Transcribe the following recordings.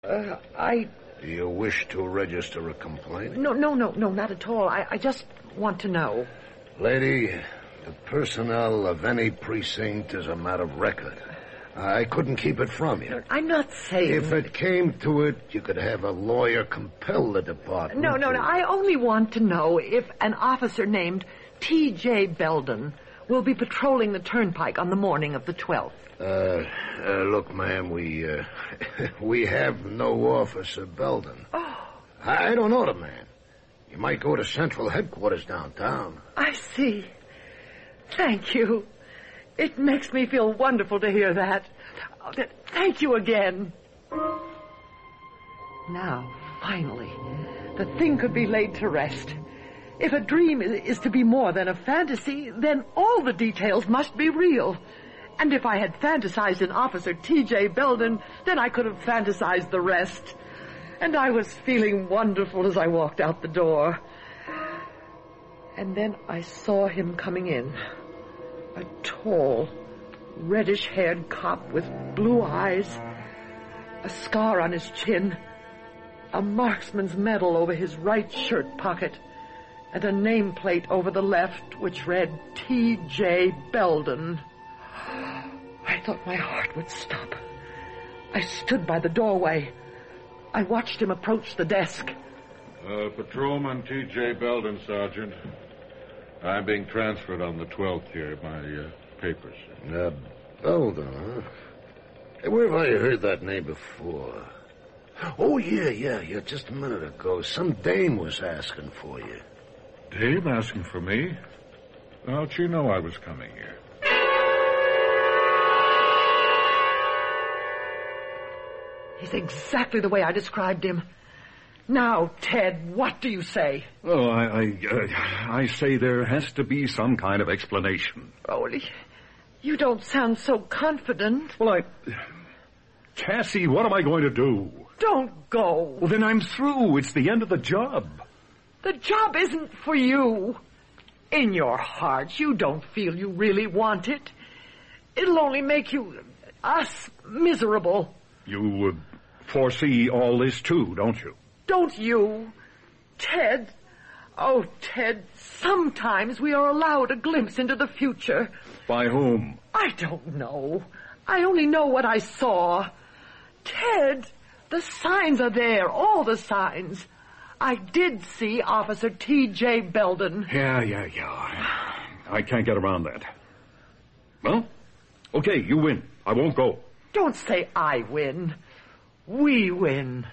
Do you wish to register a complaint? No, not at all. I just want to know. Lady, the personnel of any precinct is a matter of record. I couldn't keep it from you. I'm not saying... If it came to it, you could have a lawyer compel the department. No. I only want to know if an officer named T.J. Belden will be patrolling the turnpike on the morning of the 12th. Look, ma'am, we have no Officer Belden. Oh. I don't know the man. You might go to Central Headquarters downtown. I see. Thank you. It makes me feel wonderful to hear that. Thank you again. Now, finally, the thing could be laid to rest. If a dream is to be more than a fantasy, then all the details must be real. And if I had fantasized an Officer T.J. Belden, then I could have fantasized the rest. And I was feeling wonderful as I walked out the door. And then I saw him coming in. A tall, reddish-haired cop with blue eyes, a scar on his chin, a marksman's medal over his right shirt pocket, and a nameplate over the left which read T.J. Belden. I thought my heart would stop. I stood by the doorway. I watched him approach the desk. Patrolman T.J. Belden, Sergeant. I'm being transferred on the 12th here, my papers. Belden, huh? Hey, where have I heard that name before? Oh, yeah. Just a minute ago, some dame was asking for you. Dame asking for me? How'd she know I was coming here? He's exactly the way I described him. Now, Ted, what do you say? Oh, I say there has to be some kind of explanation. Oh, you don't sound so confident. Well, Cassie, what am I going to do? Don't go. Well, then I'm through. It's the end of the job. The job isn't for you. In your heart, you don't feel you really want it. It'll only make us miserable. You foresee all this, too, don't you? Don't you? Ted. Oh, Ted, sometimes we are allowed a glimpse into the future. By whom? I don't know. I only know what I saw. Ted, the signs are there, all the signs. I did see Officer T.J. Belden. Yeah. I can't get around that. Well, okay, you win. I won't go. Don't say I win. We win.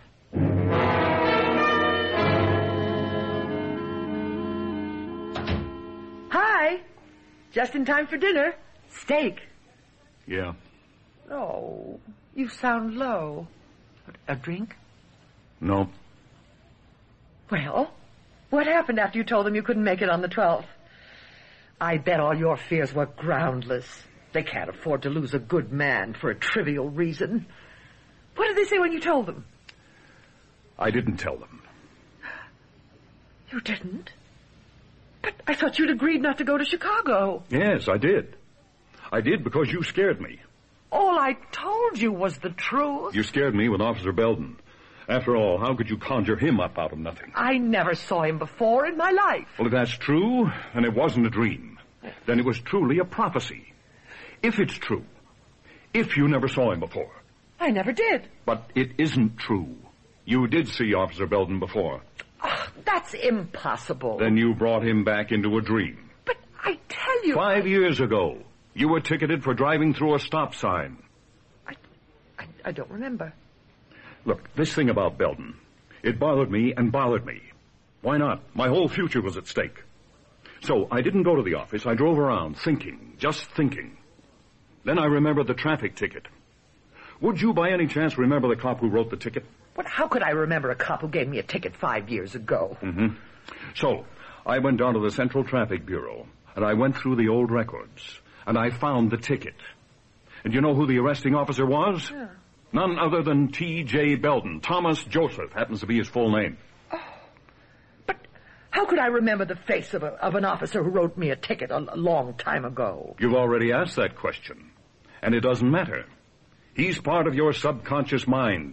Hi. Just in time for dinner. Steak. Yeah. Oh, you sound low. A drink? No. Well, what happened after you told them you couldn't make it on the 12th? I bet all your fears were groundless. They can't afford to lose a good man for a trivial reason. What did they say when you told them? I didn't tell them. You didn't? But I thought you'd agreed not to go to Chicago. Yes, I did. I did because you scared me. All I told you was the truth. You scared me with Officer Belden. After all, how could you conjure him up out of nothing? I never saw him before in my life. Well, if that's true, then it wasn't a dream. Then it was truly a prophecy. If it's true, if you never saw him before. I never did. But it isn't true. You did see Officer Belden before. Oh, that's impossible. Then you brought him back into a dream. But I tell you... 5 years ago, you were ticketed for driving through a stop sign. I don't remember. Look, this thing about Belden, it bothered me and bothered me. Why not? My whole future was at stake. So I didn't go to the office. I drove around thinking, just thinking. Then I remembered the traffic ticket. Would you by any chance remember the cop who wrote the ticket? What? How could I remember a cop who gave me a ticket 5 years ago? Mm-hmm. So I went down to the Central Traffic Bureau, and I went through the old records, and I found the ticket. And you know who the arresting officer was? Yeah. None other than T.J. Belden. Thomas Joseph happens to be his full name. Oh, but how could I remember the face of an officer who wrote me a ticket a long time ago? You've already asked that question, and it doesn't matter. He's part of your subconscious mind,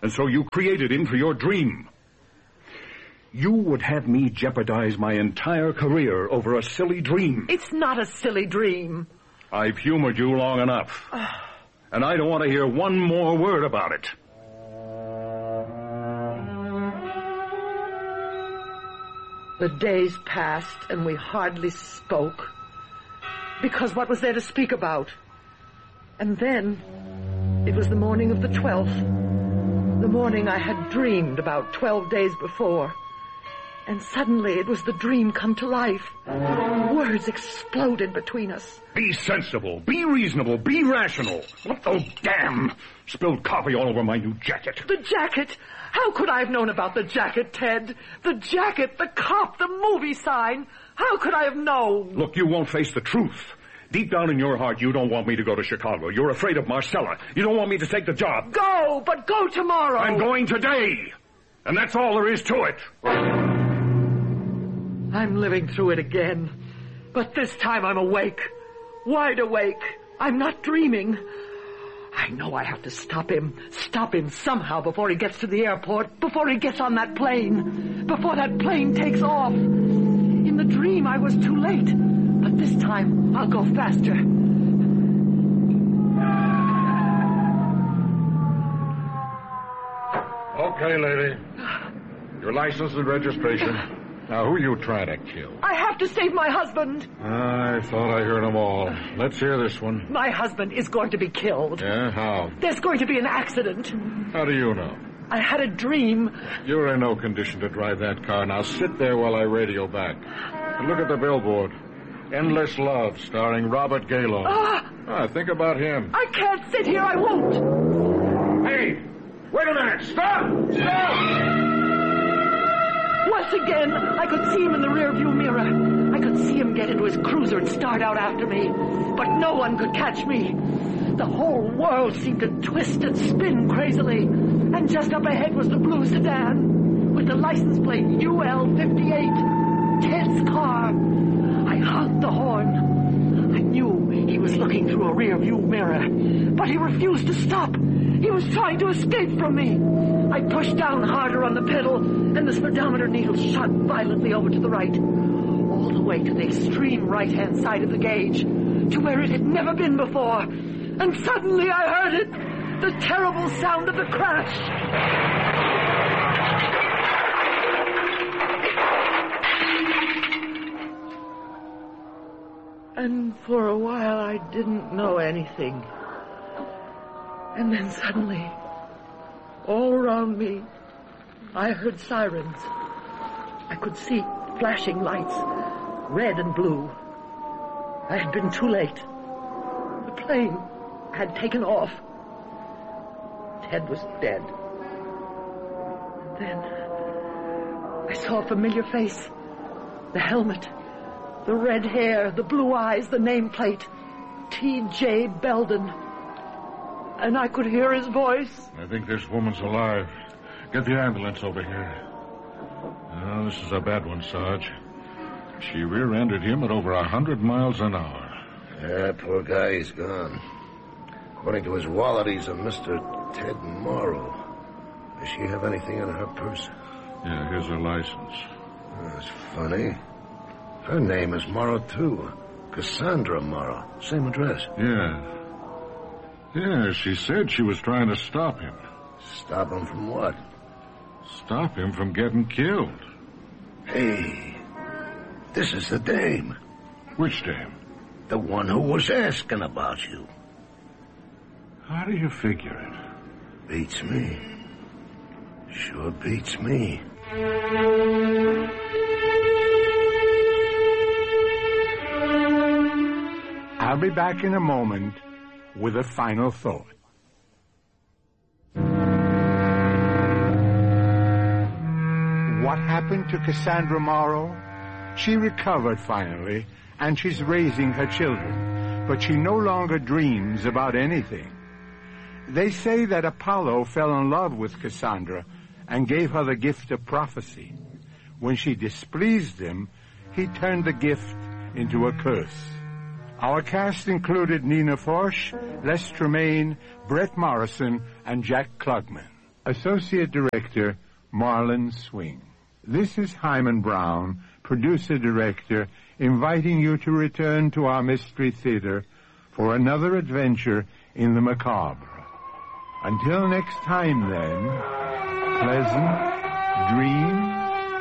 And so you created him for your dream. You would have me jeopardize my entire career over a silly dream. It's not a silly dream. I've humored you long enough. And I don't want to hear one more word about it. The days passed and we hardly spoke. Because what was there to speak about? And then, it was the morning of the 12th. The morning I had dreamed about 12 days before. And suddenly it was the dream come to life. Words exploded between us. Be sensible, be reasonable, be rational. What the damn? Spilled coffee all over my new jacket. The jacket? How could I have known about the jacket, Ted? The jacket, the cop, the movie sign. How could I have known? Look, you won't face the truth. Deep down in your heart, you don't want me to go to Chicago. You're afraid of Marcella. You don't want me to take the job. Go, but go tomorrow. I'm going today. And that's all there is to it. I'm living through it again. But this time I'm awake. Wide awake. I'm not dreaming. I know I have to stop him. Stop him somehow before he gets to the airport. Before he gets on that plane. Before that plane takes off. In the dream I was too late. But this time I'll go faster. Okay, lady. Your license and registration. Now, who are you trying to kill? I have to save my husband. I thought I heard them all. Let's hear this one. My husband is going to be killed. Yeah, how? There's going to be an accident. How do you know? I had a dream. You're in no condition to drive that car. Now sit there while I radio back. And look at the billboard. Endless Love, starring Robert Gaylord. Think about him. I can't sit here. I won't. Hey, wait a minute. Stop! Stop! Once again, I could see him in the rearview mirror. I could see him get into his cruiser and start out after me. But no one could catch me. The whole world seemed to twist and spin crazily. And just up ahead was the blue sedan with the license plate UL58. Ted's car. I honked the horn. I knew he was looking through a rearview mirror. But he refused to stop. He was trying to escape from me. I pushed down harder on the pedal, and the speedometer needle shot violently over to the right, all the way to the extreme right-hand side of the gauge, to where it had never been before. And suddenly I heard it, the terrible sound of the crash. And for a while I didn't know anything. And then suddenly, all around me, I heard sirens. I could see flashing lights, red and blue. I had been too late. The plane had taken off. Ted was dead. And then I saw a familiar face. The helmet, the red hair, the blue eyes, the nameplate. T.J. Belden. And I could hear his voice. I think this woman's alive. Get the ambulance over here. Oh, this is a bad one, Sarge. She rear-ended him at over 100 miles an hour. Yeah, poor guy, he's gone. According to his wallet, he's a Mr. Ted Morrow. Does she have anything in her purse? Yeah, here's her license. That's funny. Her name is Morrow, too. Cassandra Morrow. Same address. Yeah. Yeah, she said she was trying to stop him. Stop him from what? Stop him from getting killed. Hey, this is the dame. Which dame? The one who was asking about you. How do you figure it? Beats me. Sure beats me. I'll be back in a moment with a final thought. What happened to Cassandra Morrow? She recovered finally, and she's raising her children, but she no longer dreams about anything. They say that Apollo fell in love with Cassandra and gave her the gift of prophecy. When she displeased him, he turned the gift into a curse. Our cast included Nina Forsch, Les Tremaine, Brett Morrison, and Jack Klugman. Associate Director, Marlon Swing. This is Hyman Brown, producer-director, inviting you to return to our Mystery Theater for another adventure in the macabre. Until next time, then, pleasant dreams.